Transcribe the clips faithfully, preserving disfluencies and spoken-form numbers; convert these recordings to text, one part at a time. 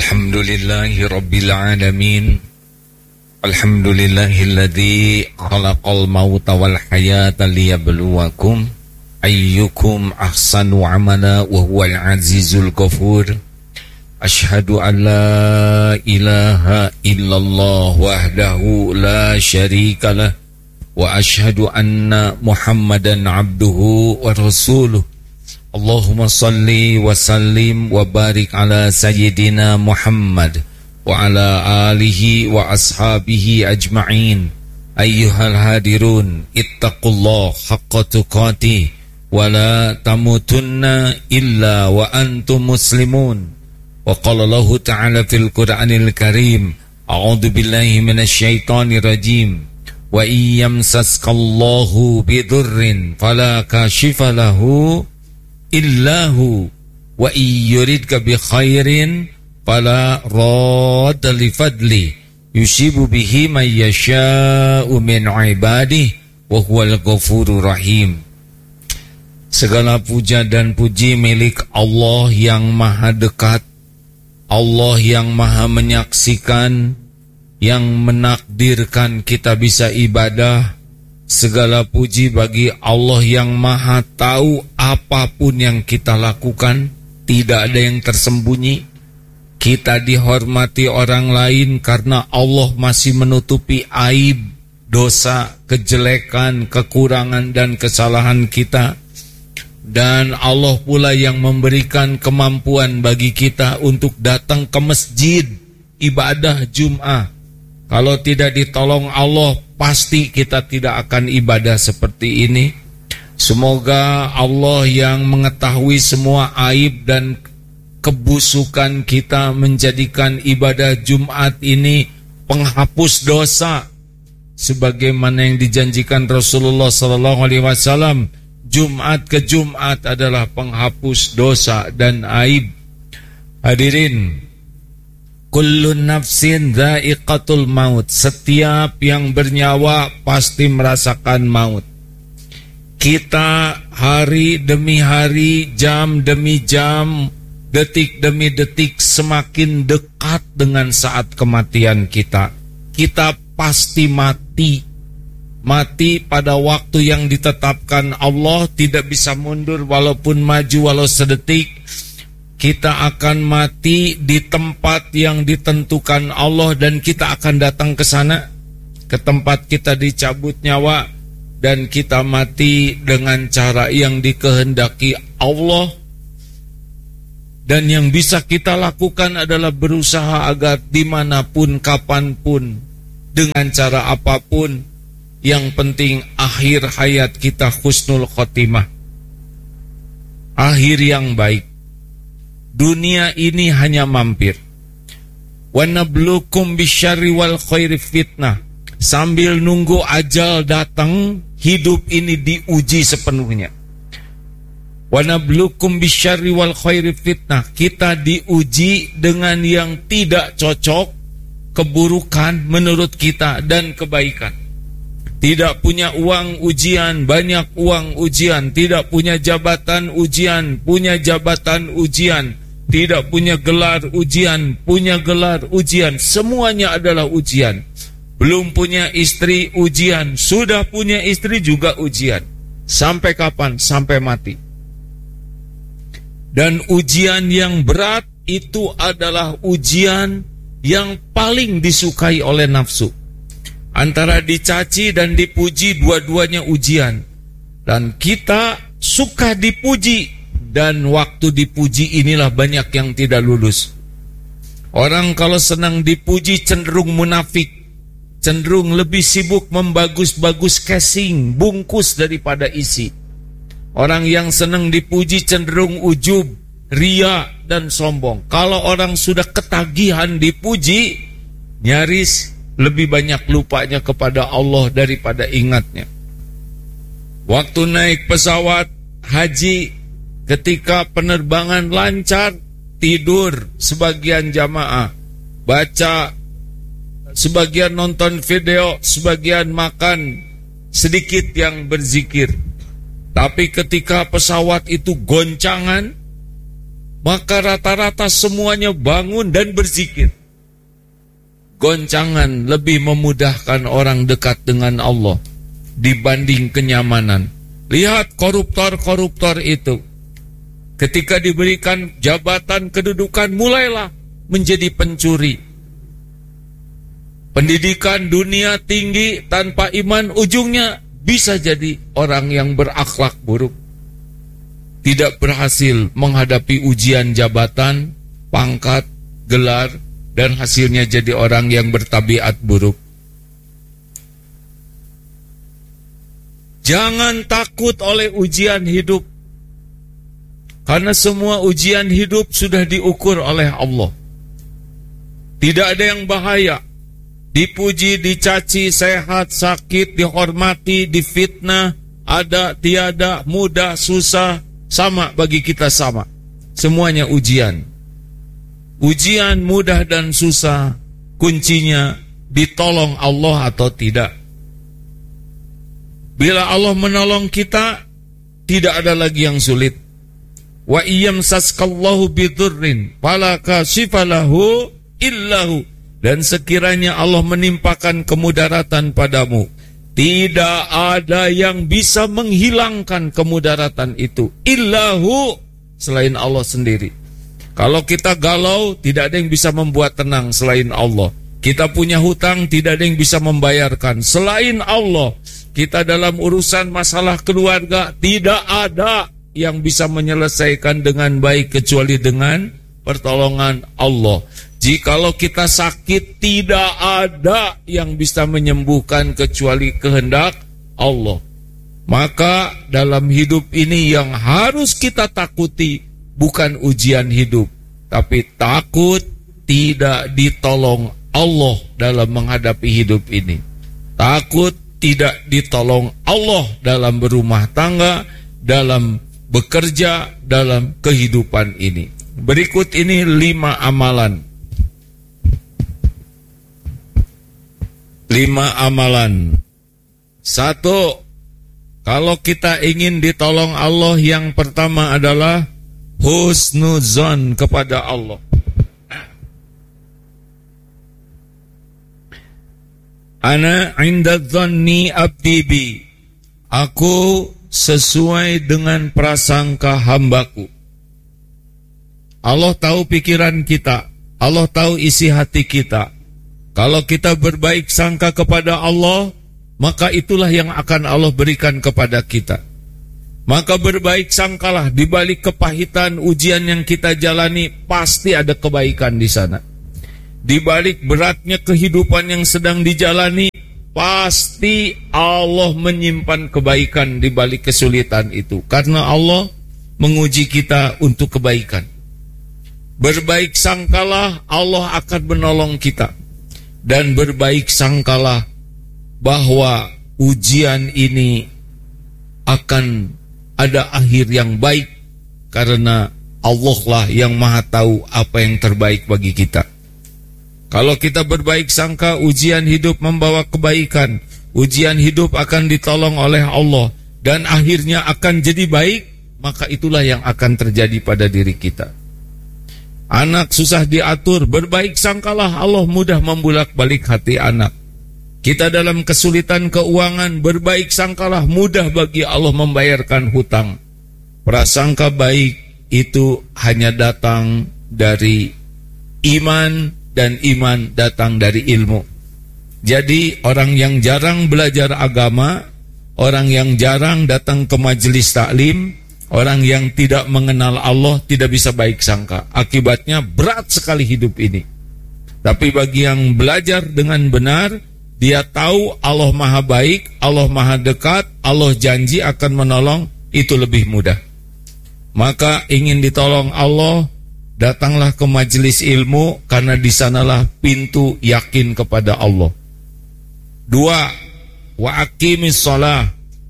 Alhamdulillahi Rabbil Alamin. Alhamdulillahilladzi khalaqal mauta wal hayata liyabluwakum ayyukum ahsanu amala wa huwal azizul ghafur. Ashhadu an la ilaha illallah wahdahu la syarika lah wa ashhadu anna Muhammadan abduhu wa rasuluh. Allahumma salli wa sallim wa barik ala sayyidina Muhammad wa ala alihi wa ashabihi ajma'in. Ayyuhal hadirun, ittaqullah haqqa tuqatih wa la tamutunna illa wa antum muslimun. Wa qala Allahu ta'ala fil Qur'anil Karim, a'udzu billahi minasy syaithanir rajim. Wa iyyamsaskallahu bidurrin fala kashifa lahu illahu wa iyuridka bi khairin fala radda li fadli yusibu bihi man yasha'u min ibadihi wa huwal ghafurur rahim. Segala puja dan puji milik Allah yang maha dekat, Allah yang maha menyaksikan, yang menakdirkan kita bisa ibadah. Segala puji bagi Allah yang maha tahu apapun yang kita lakukan, tidak ada yang tersembunyi. Kita dihormati orang lain karena Allah masih menutupi aib, dosa, kejelekan, kekurangan dan kesalahan kita. Dan Allah pula yang memberikan kemampuan bagi kita untuk datang ke masjid ibadah Jum'ah. Kalau tidak ditolong Allah, pasti kita tidak akan ibadah seperti ini. Semoga Allah yang mengetahui semua aib dan kebusukan kita menjadikan ibadah Jumat ini penghapus dosa, sebagaimana yang dijanjikan Rasulullah sallallahu alaihi wasallam. Jumat ke Jumat adalah penghapus dosa dan aib. Hadirin, kullu nafsin dha'iqatul maut. Setiap yang bernyawa pasti merasakan maut. Kita hari demi hari, jam demi jam, detik demi detik semakin dekat dengan saat kematian kita. Kita pasti mati. Mati pada waktu yang ditetapkan Allah, tidak bisa mundur walaupun maju walau sedetik. Kita akan mati di tempat yang ditentukan Allah dan kita akan datang ke sana, ke tempat kita dicabut nyawa, dan kita mati dengan cara yang dikehendaki Allah. Dan yang bisa kita lakukan adalah berusaha agar dimanapun, kapanpun, dengan cara apapun, yang penting akhir hayat kita husnul khotimah, akhir yang baik. Dunia ini hanya mampir. Wa nabluukum bisyarri wal khairi fitnah. Sambil nunggu ajal datang, hidup ini diuji sepenuhnya. Wa nabluukum bisyarri wal khairi fitnah. Kita diuji dengan yang tidak cocok, keburukan menurut kita, dan kebaikan. Tidak punya uang ujian, banyak uang ujian. Tidak punya jabatan ujian, punya jabatan ujian. Tidak punya gelar ujian, punya gelar ujian. Semuanya adalah ujian. Belum punya istri ujian, sudah punya istri juga ujian. Sampai kapan? Sampai mati. Dan ujian yang berat itu adalah ujian yang paling disukai oleh nafsu. Antara dicaci dan dipuji, dua-duanya ujian. Dan kita suka dipuji, dan waktu dipuji inilah banyak yang tidak lulus. Orang kalau senang dipuji cenderung munafik, cenderung lebih sibuk membagus-bagus casing, bungkus daripada isi. Orang yang senang dipuji cenderung ujub, ria, dan sombong. Kalau orang sudah ketagihan dipuji, nyaris lebih banyak lupanya kepada Allah daripada ingatnya. Waktu naik pesawat haji, ketika penerbangan lancar, tidur sebagian jamaah, baca sebagian, nonton video, sebagian makan, sedikit yang berzikir. Tapi ketika pesawat itu goncangan, maka rata-rata semuanya bangun dan berzikir. Goncangan lebih memudahkan orang dekat dengan Allah dibanding kenyamanan. Lihat koruptor-koruptor itu, ketika diberikan jabatan kedudukan mulailah menjadi pencuri. Pendidikan dunia tinggi tanpa iman ujungnya bisa jadi orang yang berakhlak buruk. Tidak berhasil menghadapi ujian jabatan, pangkat, gelar, dan hasilnya jadi orang yang bertabiat buruk. Jangan takut oleh ujian hidup, karena semua ujian hidup sudah diukur oleh Allah. Tidak ada yang bahaya. Dipuji, dicaci, sehat, sakit, dihormati, difitnah, ada, tiada, mudah, susah, sama bagi kita sama. Semuanya ujian. Ujian mudah dan susah, kuncinya ditolong Allah atau tidak. Bila Allah menolong kita, tidak ada lagi yang sulit. Wa iyamsaskallahu bidurrin fala kashifa lahu illahu. Dan sekiranya Allah menimpakan kemudaratan padamu, tidak ada yang bisa menghilangkan kemudaratan itu illahu, selain Allah sendiri. Kalau kita galau, tidak ada yang bisa membuat tenang selain Allah. Kita punya hutang, tidak ada yang bisa membayarkan selain Allah. Kita dalam urusan masalah keluarga, tidak ada yang bisa menyelesaikan dengan baik kecuali dengan pertolongan Allah. Jikalau kita sakit, tidak ada yang bisa menyembuhkan kecuali kehendak Allah. Maka dalam hidup ini yang harus kita takuti bukan ujian hidup, tapi takut tidak ditolong Allah dalam menghadapi hidup ini. Takut tidak ditolong Allah dalam berumah tangga, dalam bekerja, dalam kehidupan ini. Berikut ini lima amalan. Lima amalan. Satu, kalau kita ingin ditolong Allah, yang pertama adalah husnuzon kepada Allah. Ana inda dhanni abdi bi. Aku sesuai dengan prasangka hambaku. Allah tahu pikiran kita, Allah tahu isi hati kita. Kalau kita berbaik sangka kepada Allah, maka itulah yang akan Allah berikan kepada kita. Maka berbaik sangkalah, di balik kepahitan ujian yang kita jalani, pasti ada kebaikan di sana. Di balik beratnya kehidupan yang sedang dijalani, pasti Allah menyimpan kebaikan di balik kesulitan itu. Karena Allah menguji kita untuk kebaikan. Berbaik sangkalah, Allah akan menolong kita. Dan berbaik sangkalah bahwa ujian ini akan ada akhir yang baik, karena Allah lah yang maha tahu apa yang terbaik bagi kita. Kalau kita berbaik sangka ujian hidup membawa kebaikan, ujian hidup akan ditolong oleh Allah, dan akhirnya akan jadi baik, maka itulah yang akan terjadi pada diri kita. Anak susah diatur, berbaik sangkalah Allah mudah membulak-balik hati anak. Kita dalam kesulitan keuangan, berbaik sangkalah mudah bagi Allah membayarkan hutang. Prasangka baik itu hanya datang dari iman, dan iman datang dari ilmu. Jadi orang yang jarang belajar agama, orang yang jarang datang ke majelis taklim, orang yang tidak mengenal Allah tidak bisa baik sangka. Akibatnya berat sekali hidup ini. Tapi bagi yang belajar dengan benar, dia tahu Allah maha baik, Allah maha dekat, Allah janji akan menolong, itu lebih mudah. Maka ingin ditolong Allah, datanglah ke majelis ilmu, karena di sanalah pintu yakin kepada Allah. Dua, wa aqimis shalah,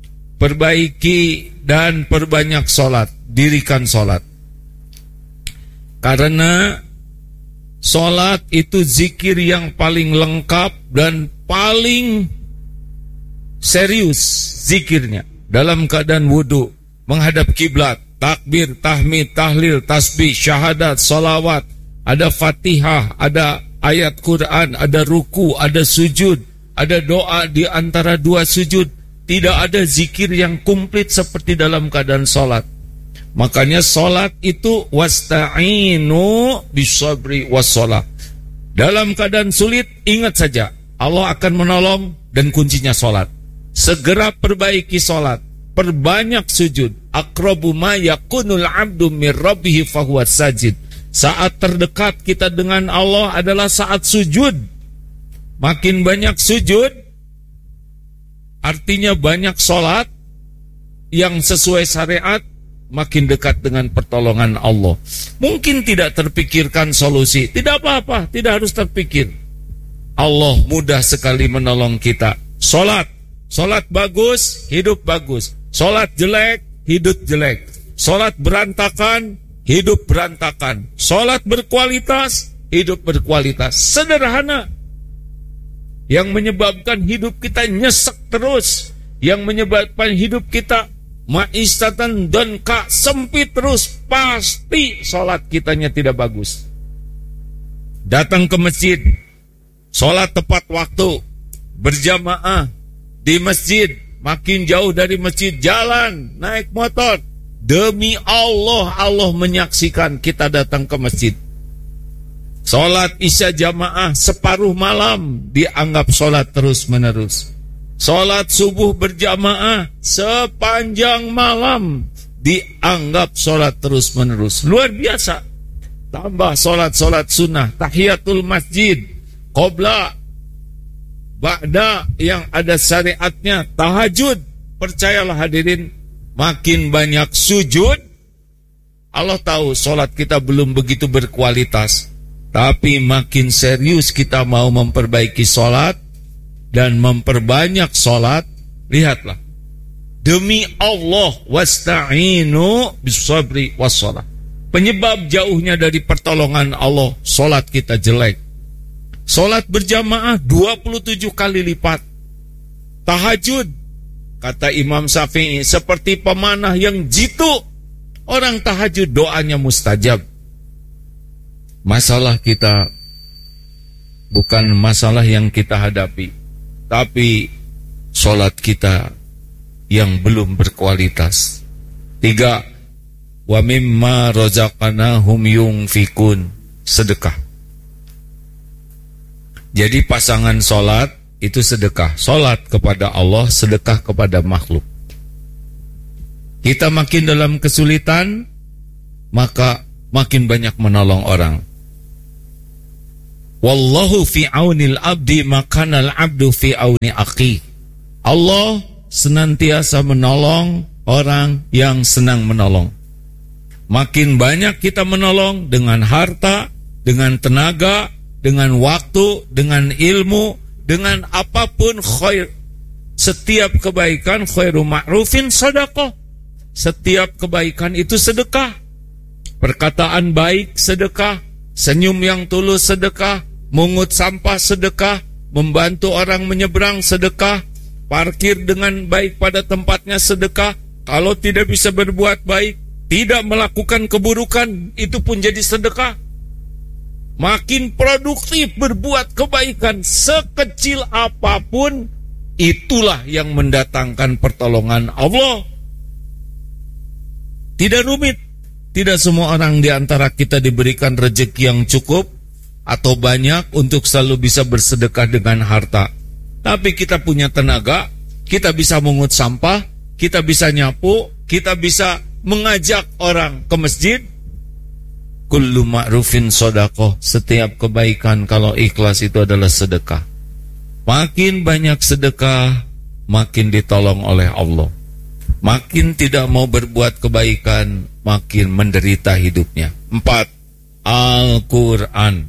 perbaiki dan perbanyak sholat, dirikan sholat. Karena sholat itu zikir yang paling lengkap dan paling serius zikirnya. Dalam keadaan wudhu, menghadap kiblat, takbir, tahmid, tahlil, tasbih, syahadat, salawat, ada fatihah, ada ayat Quran, ada ruku, ada sujud, ada doa di antara dua sujud. Tidak ada zikir yang komplit seperti dalam keadaan sholat. Makanya sholat itu wasta'inu bisabri wassalah. Dalam keadaan sulit, ingat saja Allah akan menolong, dan kuncinya sholat. Segera perbaiki sholat, perbanyak sujud. Aqrabu ma yakunul abdu min rabbihi fahuwa sajid. Saat terdekat kita dengan Allah adalah saat sujud. Makin banyak sujud, artinya banyak sholat yang sesuai syariat, makin dekat dengan pertolongan Allah. Mungkin tidak terpikirkan solusi, tidak apa-apa, tidak harus terpikir. Allah mudah sekali menolong kita. Sholat, sholat bagus, hidup bagus. Sholat jelek, hidup jelek. Sholat berantakan, hidup berantakan. Sholat berkualitas, hidup berkualitas. Sederhana. Yang menyebabkan hidup kita nyesek terus, yang menyebabkan hidup kita maistatan dan kak sempit terus, pasti sholat kitanya tidak bagus. Datang ke masjid, sholat tepat waktu, berjamaah di masjid, makin jauh dari masjid, jalan, naik motor. Demi Allah, Allah menyaksikan kita datang ke masjid. Sholat isya jamaah separuh malam dianggap sholat terus menerus. Sholat subuh berjamaah sepanjang malam dianggap sholat terus menerus. Luar biasa. Tambah sholat-sholat sunnah, tahiyatul masjid, qobla, ba'da yang ada syariatnya, tahajud. Percayalah hadirin, makin banyak sujud, Allah tahu sholat kita belum begitu berkualitas. Tapi makin serius kita mau memperbaiki sholat dan memperbanyak sholat, lihatlah. Demi Allah, wasta'inu bisabri wassalah. Penyebab jauhnya dari pertolongan Allah, sholat kita jelek. Sholat berjamaah dua puluh tujuh kali lipat. Tahajud, kata Imam Syafi'i, seperti pemanah yang jitu. Orang tahajud doanya mustajab. Masalah kita bukan masalah yang kita hadapi, tapi sholat kita yang belum berkualitas. Tiga, wa mimma razaqnahum yunfikun, sedekah. Jadi pasangan sholat itu sedekah. Sholat kepada Allah, sedekah kepada makhluk. Kita makin dalam kesulitan, maka makin banyak menolong orang. Wallahu fi aunil abdi makanal abdu fi auni akhi. Allah senantiasa menolong orang yang senang menolong. Makin banyak kita menolong dengan harta, dengan tenaga, dengan waktu, dengan ilmu, dengan apapun khair. Setiap kebaikan khairu ma'rufin sedekah. Setiap kebaikan itu sedekah. Perkataan baik sedekah, senyum yang tulus sedekah, mungut sampah sedekah, membantu orang menyeberang sedekah, parkir dengan baik pada tempatnya sedekah. Kalau tidak bisa berbuat baik, tidak melakukan keburukan, itu pun jadi sedekah. Makin produktif berbuat kebaikan, sekecil apapun, itulah yang mendatangkan pertolongan Allah. Tidak rumit. Tidak semua orang di antara kita diberikan rezeki yang cukup atau banyak untuk selalu bisa bersedekah dengan harta. Tapi kita punya tenaga, kita bisa mengut sampah, kita bisa nyapu, kita bisa mengajak orang ke masjid. Kullu ma'rufin shadaqah, setiap kebaikan kalau ikhlas itu adalah sedekah. Makin banyak sedekah, makin ditolong oleh Allah. Makin tidak mau berbuat kebaikan, makin menderita hidupnya. Empat, Al-Quran.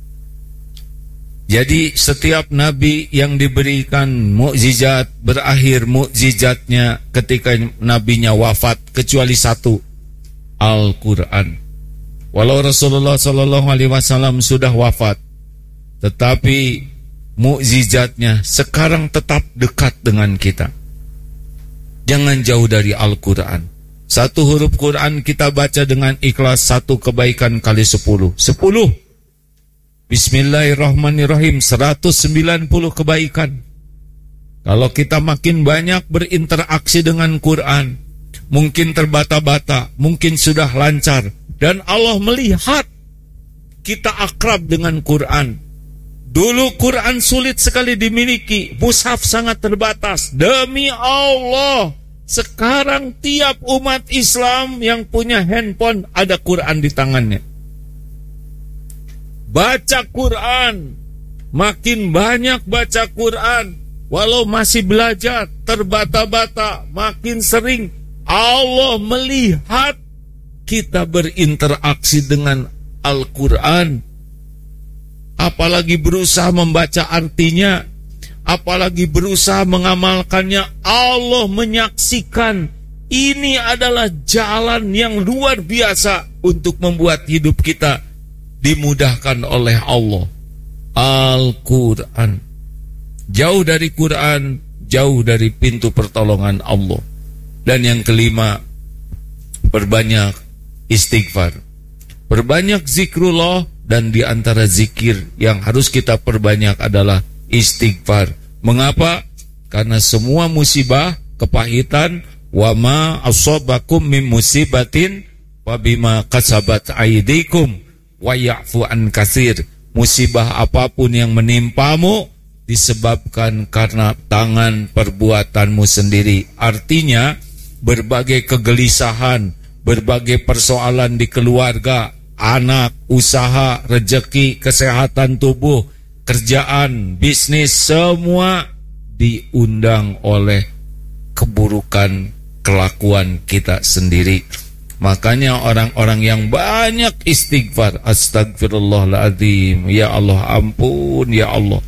Jadi setiap nabi yang diberikan mukjizat, berakhir mukjizatnya ketika nabinya wafat, kecuali satu, Al-Quran. Walau Rasulullah Sallallahu Alaihi Wasallam sudah wafat, tetapi mukjizatnya sekarang tetap dekat dengan kita. Jangan jauh dari Al-Quran. Satu huruf Quran kita baca dengan ikhlas, satu kebaikan kali sepuluh. Sepuluh. Bismillahirrahmanirrahim, seratus sembilan puluh kebaikan. Kalau kita makin banyak berinteraksi dengan Quran, mungkin terbata-bata, mungkin sudah lancar, dan Allah melihat kita akrab dengan Quran. Dulu Quran sulit sekali dimiliki, mushaf sangat terbatas. Demi Allah, sekarang tiap umat Islam yang punya handphone ada Quran di tangannya. Baca Quran, makin banyak baca Quran, walau masih belajar, terbata-bata, makin sering Allah melihat kita berinteraksi dengan Al-Quran. Apalagi berusaha membaca artinya, apalagi berusaha mengamalkannya, Allah menyaksikan. Ini adalah jalan yang luar biasa untuk membuat hidup kita dimudahkan oleh Allah. Al-Quran. Jauh dari Quran, jauh dari pintu pertolongan Allah. Dan yang kelima, perbanyak istighfar. Perbanyak zikrullah, dan di antara zikir yang harus kita perbanyak adalah istighfar. Mengapa? Karena semua musibah, kepahitan, wa ma asabakum min musibatin wa bima kasabat aydikum wa ya'fu an katsir. Musibah apapun yang menimpamu disebabkan karena tangan perbuatanmu sendiri. Artinya berbagai kegelisahan, berbagai persoalan di keluarga, anak, usaha, rezeki, kesehatan tubuh, kerjaan, bisnis, semua diundang oleh keburukan kelakuan kita sendiri. Makanya orang-orang yang banyak istighfar, astagfirullahaladzim, ya Allah ampun, ya Allah.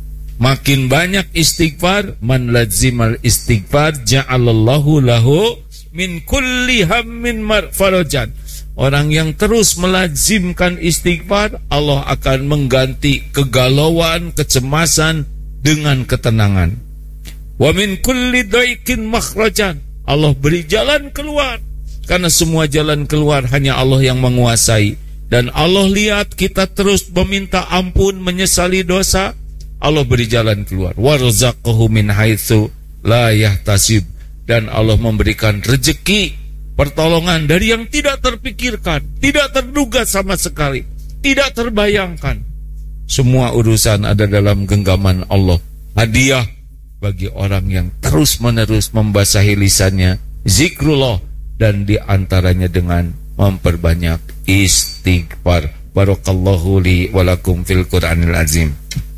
Makin banyak istighfar, man lazimal istighfar ja'alallahu lahu min kulli hammin farajan. Orang yang terus melazimkan istighfar, Allah akan mengganti kegalauan, kecemasan dengan ketenangan. Wa min kulli daikin makhrajan. Allah beri jalan keluar, karena semua jalan keluar hanya Allah yang menguasai. Dan Allah lihat kita terus meminta ampun, menyesali dosa, Allah beri jalan keluar. Warzaqahu min haitsu la yahtasib. Dan Allah memberikan rezeki, pertolongan dari yang tidak terpikirkan, tidak terduga sama sekali, tidak terbayangkan. Semua urusan ada dalam genggaman Allah. Hadiah bagi orang yang terus-menerus membasahi lisannya zikrullah, dan diantaranya dengan memperbanyak istighfar. Barakallahu li walakum fil Qur'anil azim.